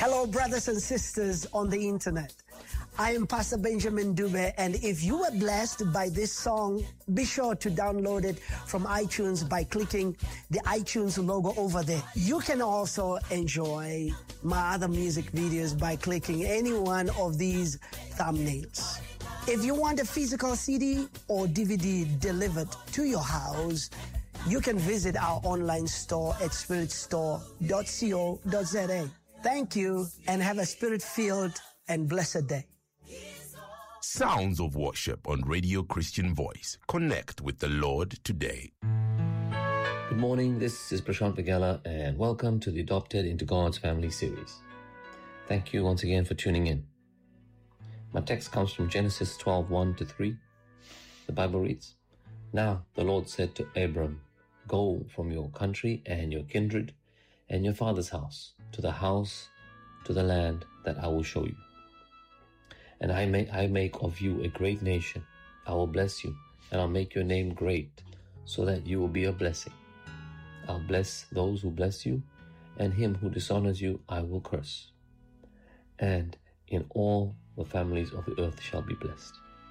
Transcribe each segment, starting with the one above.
Hello, brothers and sisters on the internet. I am Pastor Benjamin Dube, and if you were blessed by this song, be sure to download it from iTunes by clicking the iTunes logo over there. You can also enjoy my other music videos by clicking any one of these thumbnails. If you want a physical CD or DVD delivered to your house, you can visit our online store at spiritstore.co.za. Thank you, and have a spirit-filled and blessed day. Sounds of worship on Radio Christian Voice. Connect with the Lord today. Good morning, this is Prashant Vigala, and welcome to the Adopted into God's Family series. Thank you once again for tuning in. My text comes from Genesis 12:1-3. The Bible reads, "Now the Lord said to Abram, Go from your country and your kindred and your father's house, to the land that I will show you. And I make of you a great nation. I will bless you, and I'll make your name great, so that you will be a blessing. I'll bless those who bless you, and him who dishonors you I will curse. And in all the families of the earth shall be blessed."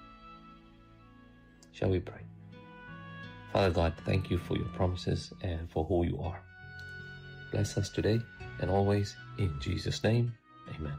Shall we pray? Father God, thank you for your promises and for who you are. Bless us today and always, in Jesus' name, amen.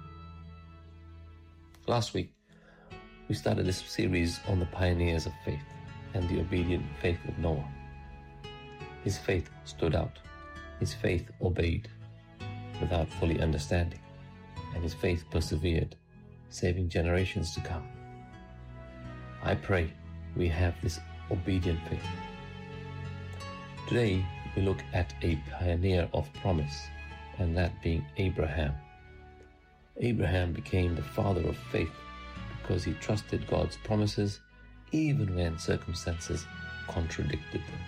Last week, we started this series on the pioneers of faith and the obedient faith of Noah. His faith stood out. His faith obeyed without fully understanding, and his faith persevered, saving generations to come. I pray we have this obedient faith. Today, we look at a pioneer of promise, and that being Abraham. Abraham became the father of faith because he trusted God's promises even when circumstances contradicted them.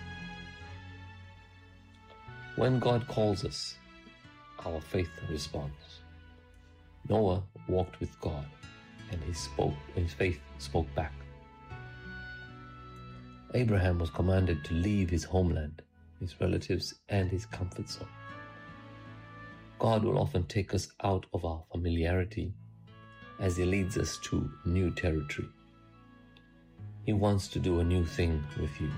When God calls us, our faith responds. Noah walked with God, and his faith spoke back. Abraham was commanded to leave his homeland, his relatives, and his comfort zone. God will often take us out of our familiarity as he leads us to new territory. He wants to do a new thing with you.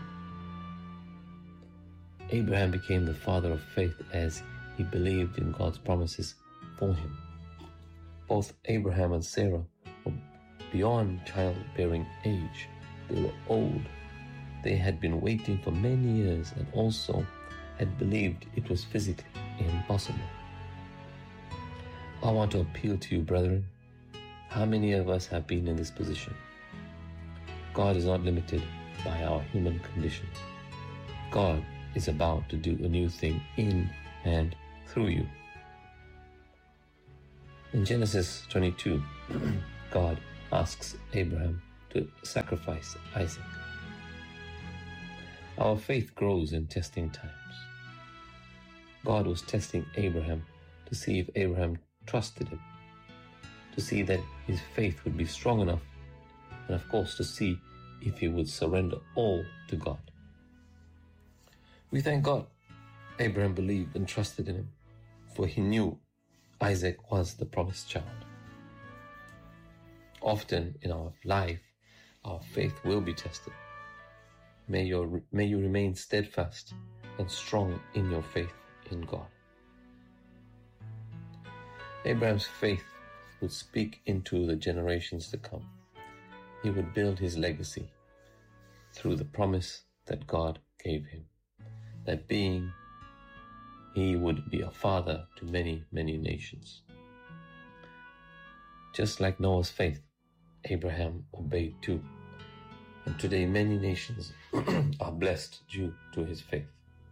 Abraham became the father of faith as he believed in God's promises for him. Both Abraham and Sarah were beyond childbearing age. They were old. They had been waiting for many years and also had believed it was physically impossible. I want to appeal to you, brethren. How many of us have been in this position? God is not limited by our human conditions. God is about to do a new thing in and through you. In Genesis 22, God asks Abraham to sacrifice Isaac. Our faith grows in testing times. God was testing Abraham to see if Abraham trusted him, to see that his faith would be strong enough, and of course to see if he would surrender all to God. We thank God Abraham believed and trusted in him, for he knew Isaac was the promised child. Often in our life, our faith will be tested. May you remain steadfast and strong in your faith in God. Abraham's faith would speak into the generations to come. He would build his legacy through the promise that God gave him, that being he would be a father to many, many nations. Just like Noah's faith, Abraham obeyed too. And today many nations are blessed due to his faith.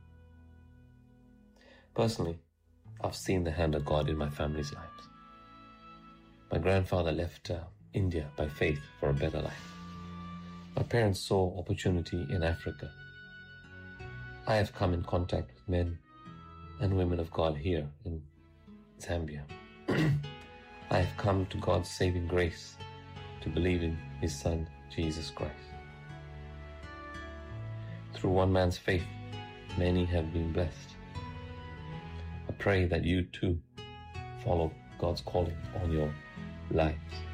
Personally, I've seen the hand of God in my family's lives. My grandfather left India by faith for a better life. My parents saw opportunity in Africa. I have come in contact with men and women of God here in Zambia. I have come to God's saving grace to believe in his Son, Jesus Christ. Through one man's faith, many have been blessed. I pray that you too follow God's calling on your lives.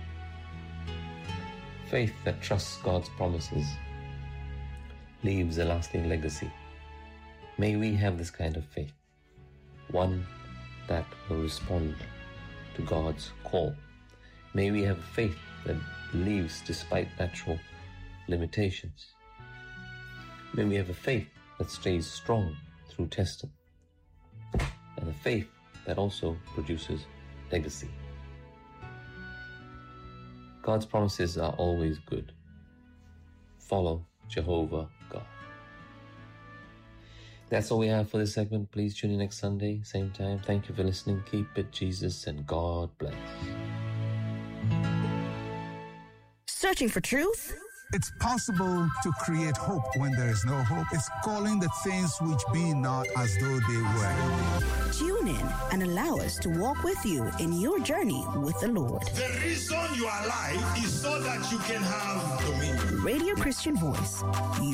Faith that trusts God's promises leaves a lasting legacy. May we have this kind of faith, one that will respond to God's call. May we have faith that believes despite natural limitations. May we have a faith that stays strong through testing, and a faith that also produces legacy. God's promises are always good. Follow Jehovah God. That's all we have for this segment. Please tune in next Sunday, same time. Thank you for listening. Keep it Jesus, and God bless. Searching for truth? It's possible to create hope when there is no hope. It's calling the things which be not as though they were. Tune in and allow us to walk with you in your journey with the Lord. The reason you are alive is so that you can have dominion. Radio Christian Voice.